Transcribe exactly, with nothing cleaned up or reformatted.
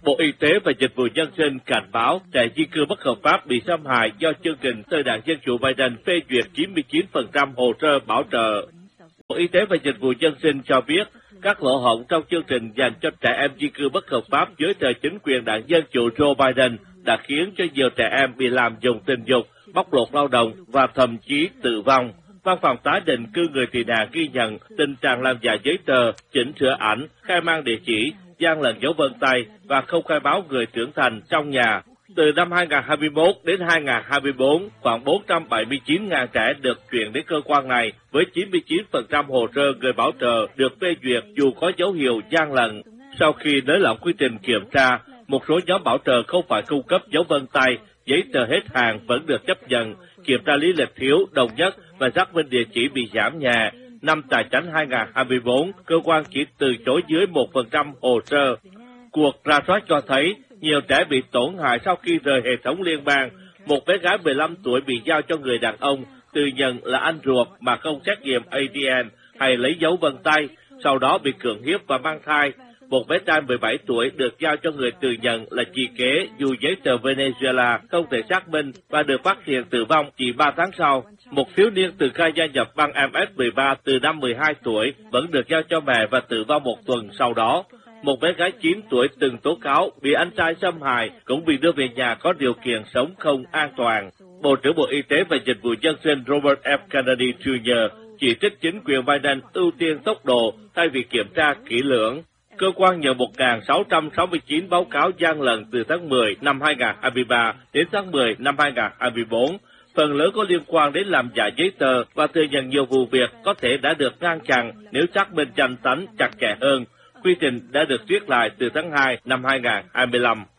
Bộ Y tế và Dịch vụ Nhân sinh cảnh báo trẻ di cư bất hợp pháp bị xâm hại do chương trình Thời đảng Dân chủ Biden phê duyệt chín mươi chín phần trăm hồ sơ bảo trợ. Bộ Y tế và Dịch vụ Nhân sinh cho biết các lỗ hổng trong chương trình dành cho trẻ em di cư bất hợp pháp dưới thời chính quyền đảng Dân chủ Joe Biden đã khiến cho nhiều trẻ em bị làm dùng tình dục, bóc lột lao động và thậm chí tử vong. Văn phòng tái định cư người tị nạn ghi nhận tình trạng làm giả giấy tờ, chỉnh sửa ảnh, khai mang địa chỉ, gian lận dấu vân tay và không khai báo người trưởng thành trong nhà. Từ năm hai nghìn không trăm hai mươi mốt đến hai nghìn không trăm hai mươi tư, khoảng bốn trăm bảy mươi chín nghìn trẻ được chuyển đến cơ quan này, với chín mươi chín phần trăm hồ sơ người bảo trợ được phê duyệt dù có dấu hiệu gian lận. Sau khi nới lỏng quy trình kiểm tra, một số nhóm bảo trợ không phải cung cấp dấu vân tay, giấy tờ hết hàng vẫn được chấp nhận, kiểm tra lý lịch thiếu, đồng nhất và xác minh địa chỉ bị giảm nhẹ. Năm tài chánh hai nghìn không trăm hai mươi tư, cơ quan chỉ từ chối dưới một phần trăm hồ sơ. Cuộc rà soát cho thấy nhiều trẻ bị tổn hại sau khi rời hệ thống liên bang. Một bé gái mười lăm tuổi bị giao cho người đàn ông tự nhận là anh ruột mà không xét nghiệm a đê en hay lấy dấu vân tay, sau đó bị cưỡng hiếp và mang thai. Một bé trai mười bảy tuổi được giao cho người tự nhận là chị kế dù giấy tờ Venezuela không thể xác minh và được phát hiện tử vong chỉ ba tháng sau. Một thiếu niên từ khai gia nhập bang em ét mười ba từ năm mười hai tuổi vẫn được giao cho mẹ và tử vong một tuần sau đó. Một bé gái chín tuổi từng tố cáo bị anh trai xâm hại cũng bị đưa về nhà có điều kiện sống không an toàn. Bộ trưởng Bộ Y tế và Dịch vụ Nhân sinh Robert F. Kennedy Junior chỉ trích chính quyền Biden ưu tiên tốc độ thay vì kiểm tra kỹ lưỡng. Cơ quan nhận một nghìn sáu trăm sáu mươi chín báo cáo gian lận từ tháng mười năm hai nghìn không trăm hai mươi ba đến tháng mười năm hai nghìn không trăm hai mươi tư. Phần lớn có liên quan đến làm giả giấy tờ và thừa nhận nhiều vụ việc có thể đã được ngăn chặn nếu xác minh danh tánh chặt chẽ hơn. Quy trình đã được viết lại từ tháng hai năm hai nghìn không trăm hai mươi lăm.